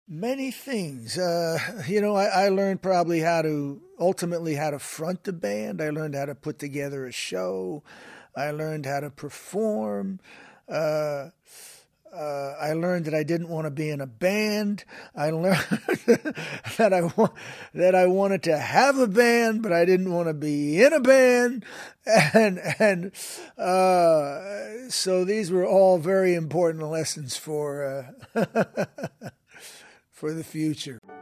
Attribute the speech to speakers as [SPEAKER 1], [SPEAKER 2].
[SPEAKER 1] Many things. I learned probably ultimately how to front the band. I learned how to put together a show. I learned how to perform. I learned that I didn't want to be in a band. I learned that I wanted to have a band, but I didn't want to be in a band. And so these were all very important lessons for for the future.